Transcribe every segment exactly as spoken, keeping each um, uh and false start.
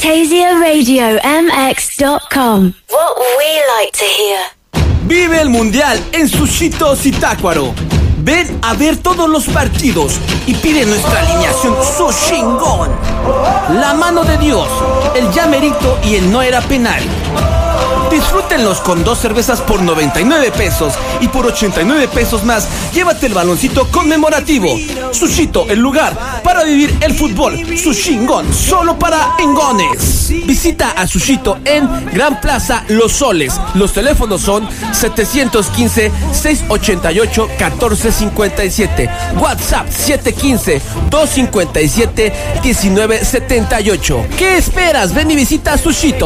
Fantasia Radio M X dot com. What we like to hear. Vive el Mundial en Sushito Zitácuaro. Ven a ver todos los partidos y pide nuestra alineación Sushingón. La mano de Dios, el llamerito y el no era penal. Disfrútenlos con dos cervezas por noventa y nueve pesos y por ochenta y nueve pesos más, llévate el baloncito conmemorativo. Sushito, el lugar para vivir el fútbol. Sushingón, solo para engones. Visita a Sushito en Gran Plaza Los Soles. Los teléfonos son setecientos quince, seiscientos ochenta y ocho, catorce cincuenta y siete. WhatsApp siete uno cinco, dos cinco siete, uno nueve siete ocho. ¿Qué esperas? Ven y visita a Sushito.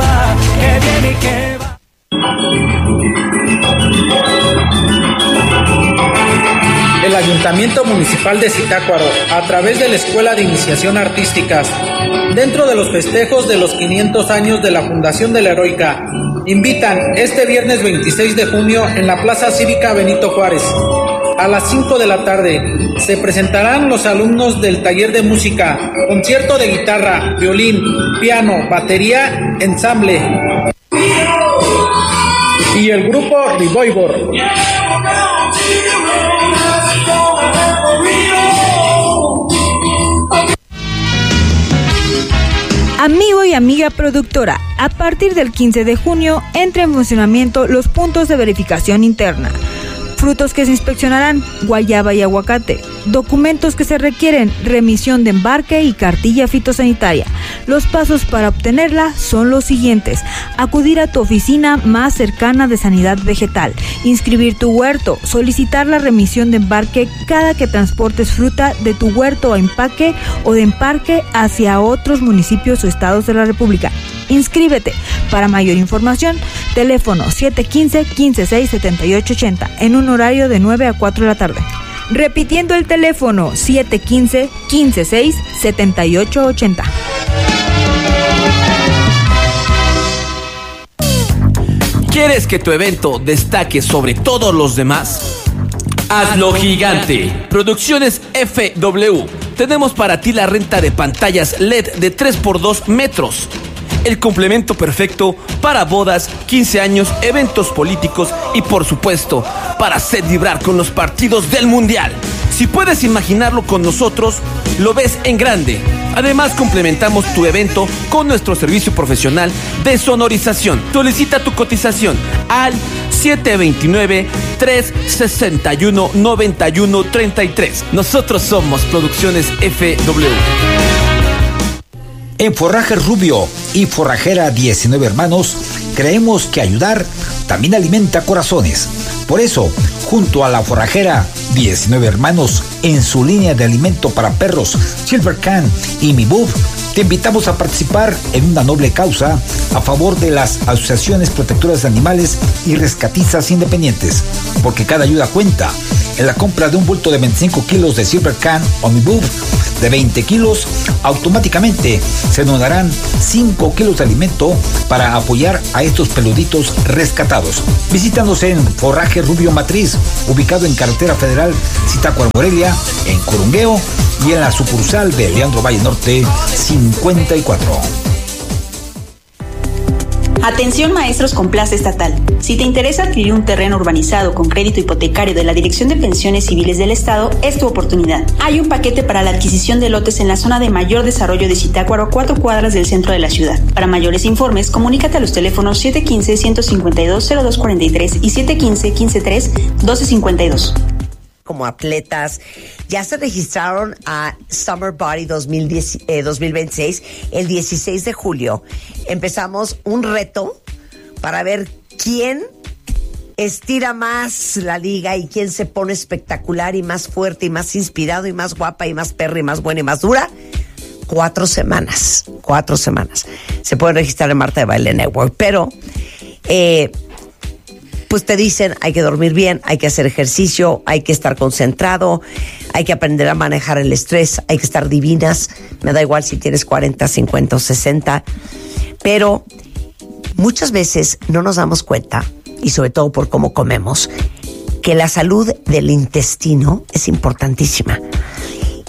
El Ayuntamiento Municipal de Zitácuaro, a través de la Escuela de Iniciación Artísticas, dentro de los festejos de los quinientos años de la Fundación de la Heroica, invitan este viernes veintiséis de junio en la Plaza Cívica Benito Juárez. A las cinco de la tarde se presentarán los alumnos del taller de música, concierto de guitarra, violín, piano, batería, ensamble y el grupo Revolver. Amigo y amiga productora, a partir del quince de junio entra en funcionamiento los puntos de verificación interna. Frutos que se inspeccionarán: guayaba y aguacate. Documentos que se requieren: remisión de embarque y cartilla fitosanitaria. Los pasos para obtenerla son los siguientes: acudir a tu oficina más cercana de sanidad vegetal, inscribir tu huerto, solicitar la remisión de embarque cada que transportes fruta de tu huerto a empaque o de embarque hacia otros municipios o estados de la República. Inscríbete. Para mayor información, teléfono siete uno cinco, uno seis, siete ocho ocho cero en un horario de nueve a cuatro de la tarde. Repitiendo el teléfono, siete uno cinco, uno seis, siete ocho ocho cero. ¿Quieres que tu evento destaque sobre todos los demás? Hazlo gigante. Producciones F W. Tenemos para ti la renta de pantallas L E D de tres por dos metros. El complemento perfecto para bodas, quince años, eventos políticos y, por supuesto, para hacer vibrar con los partidos del Mundial. Si puedes imaginarlo con nosotros, lo ves en grande. Además, complementamos tu evento con nuestro servicio profesional de sonorización. Solicita tu cotización al siete dos nueve, tres seis uno, nueve uno tres tres. Nosotros somos Producciones F W. En Forraje Rubio y Forrajera diecinueve Hermanos, creemos que ayudar también alimenta corazones. Por eso, junto a la Forrajera diecinueve Hermanos, en su línea de alimento para perros Silver Can y Mi Bub, te invitamos a participar en una noble causa a favor de las asociaciones protectoras de animales y rescatistas independientes, porque cada ayuda cuenta. En la compra de un bulto de veinticinco kilos de Silver Can o Mi Bub de veinte kilos, automáticamente se donarán cinco kilos de alimento para apoyar a estos peluditos rescatados. Visítanos en Forraje Rubio Matriz, ubicado en Carretera Federal Zitácuaro Morelia, en Corungueo, y en la sucursal de Leandro Valle Norte cincuenta y cuatro. Atención maestros con plaza estatal. Si te interesa adquirir un terreno urbanizado con crédito hipotecario de la Dirección de Pensiones Civiles del Estado, es tu oportunidad. Hay un paquete para la adquisición de lotes en la zona de mayor desarrollo de Zitácuaro, a cuatro cuadras del centro de la ciudad. Para mayores informes, comunícate a los teléfonos siete uno cinco, uno cinco dos, cero dos cuatro tres y siete uno cinco, uno cinco tres, doce cincuenta y dos. Como atletas, ya se registraron a Summer Body dos mil diez, eh, dos mil veintiséis el dieciséis de julio. Empezamos un reto para ver quién estira más la liga y quién se pone espectacular y más fuerte y más inspirado y más guapa y más perra y más buena y más dura. Cuatro semanas, cuatro semanas. Se pueden registrar en Marta de Baile Network, pero eh, pues te dicen, hay que dormir bien, hay que hacer ejercicio, hay que estar concentrado, hay que aprender a manejar el estrés, hay que estar divinas. Me da igual si tienes cuarenta, cincuenta o sesenta, pero muchas veces no nos damos cuenta, y sobre todo por cómo comemos, que la salud del intestino es importantísima.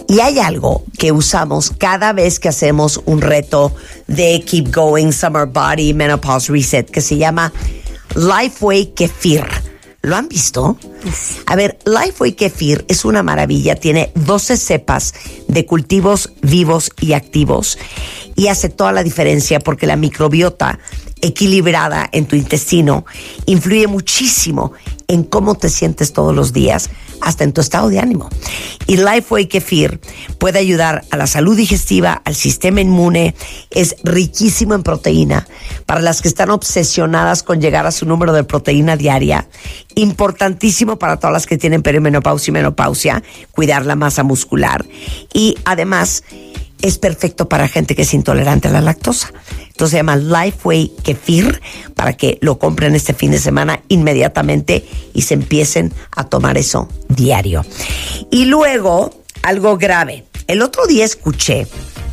Y hay algo que usamos cada vez que hacemos un reto de Keep Going, Summer Body, Menopause Reset, que se llama Lifeway Kefir. ¿Lo han visto? A ver, Lifeway Kefir es una maravilla. Tiene doce cepas de cultivos vivos y activos y hace toda la diferencia porque la microbiota equilibrada en tu intestino influye muchísimo en cómo te sientes todos los días, hasta en tu estado de ánimo. Y Lifeway Kefir puede ayudar a la salud digestiva, al sistema inmune, es riquísimo en proteína. Para las que están obsesionadas con llegar a su número de proteína diaria, importantísimo para todas las que tienen perimenopausia y menopausia, cuidar la masa muscular. Y además, es perfecto para gente que es intolerante a la lactosa. Entonces se llama Lifeway Kefir para que lo compren este fin de semana inmediatamente y se empiecen a tomar eso diario. Y luego, algo grave. El otro día escuché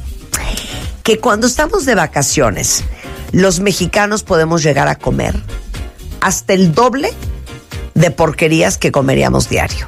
que cuando estamos de vacaciones, los mexicanos podemos llegar a comer hasta el doble de porquerías que comeríamos diario.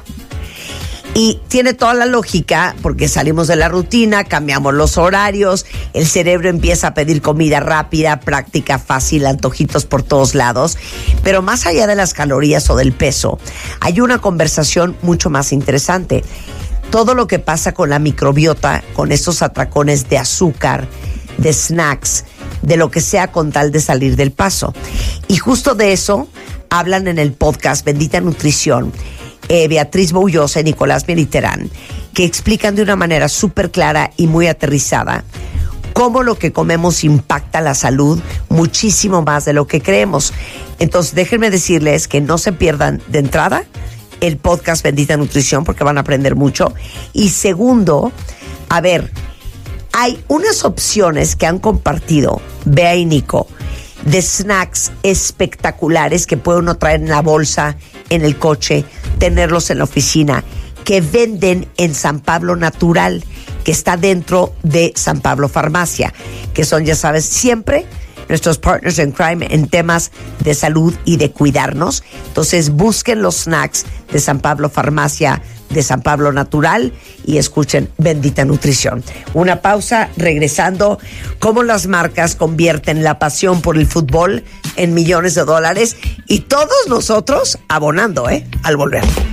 Y tiene toda la lógica porque salimos de la rutina, cambiamos los horarios, el cerebro empieza a pedir comida rápida, práctica, fácil, antojitos por todos lados. Pero más allá de las calorías o del peso, hay una conversación mucho más interesante. Todo lo que pasa con la microbiota, con esos atracones de azúcar, de snacks, de lo que sea con tal de salir del paso. Y justo de eso hablan en el podcast Bendita Nutrición, Eh, Beatriz Boullosa y Nicolás Militerán, que explican de una manera súper clara y muy aterrizada cómo lo que comemos impacta la salud muchísimo más de lo que creemos. Entonces déjenme decirles que no se pierdan de entrada el podcast Bendita Nutrición porque van a aprender mucho. Y segundo, a ver, hay unas opciones que han compartido Bea y Nico de snacks espectaculares que puede uno traer en la bolsa, en el coche, tenerlos en la oficina, que venden en San Pablo Natural, que está dentro de San Pablo Farmacia, que son, ya sabes, siempre nuestros partners in crime en temas de salud y de cuidarnos. Entonces busquen los snacks de San Pablo Farmacia, de San Pablo Natural, y escuchen Bendita Nutrición. Una pausa, regresando, cómo las marcas convierten la pasión por el fútbol en millones de dólares y todos nosotros abonando, ¿eh? Al volver.